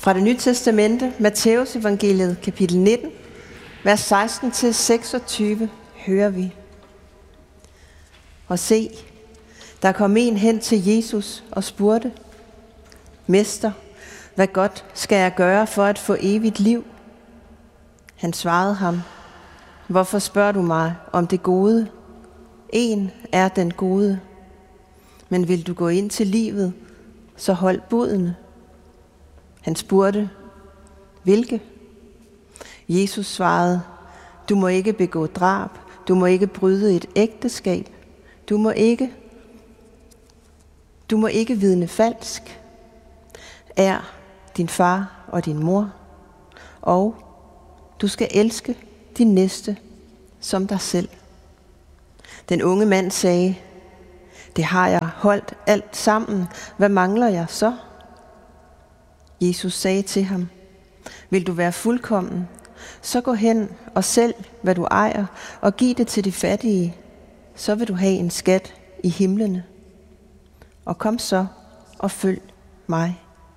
Fra det nye testamente, Matthæus evangeliet, kapitel 19, vers 16-26, hører vi. Og se, der kom en hen til Jesus og spurgte, Mester, hvad godt skal jeg gøre for at få evigt liv? Han svarede ham, hvorfor spørger du mig om det gode? En er den gode. Men vil du gå ind til livet, så hold budene. Han spurgte, hvilke? Jesus svarede, du må ikke begå drab, du må ikke bryde et ægteskab, du må ikke vidne falsk. Ær din far og din mor, og du skal elske din næste som dig selv. Den unge mand sagde, det har jeg holdt alt sammen, hvad mangler jeg så? Jesus sagde til ham, vil du være fuldkommen, så gå hen og sælg, hvad du ejer, og giv det til de fattige, så vil du have en skat i himlene. Og kom så og følg mig.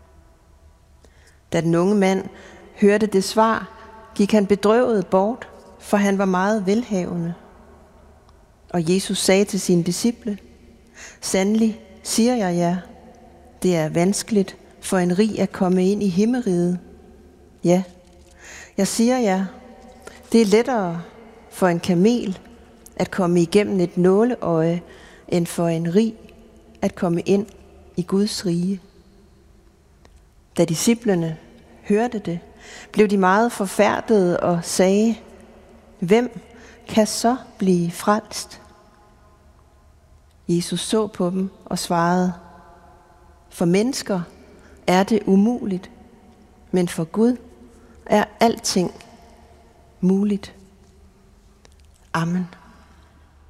Da den unge mand hørte det svar, gik han bedrøvet bort, for han var meget velhavende. Og Jesus sagde til sine disciple, sandelig siger jeg jer, det er vanskeligt for en rig at komme ind i himmeriget. Ja, jeg siger jer, det er lettere for en kamel at komme igennem et nåleøje, end for en rig at komme ind i Guds rige. Da disciplene hørte det, blev de meget forfærdede og sagde, hvem kan så blive frelst? Jesus så på dem og svarede, for mennesker er det umuligt, men for Gud er alting muligt. Amen.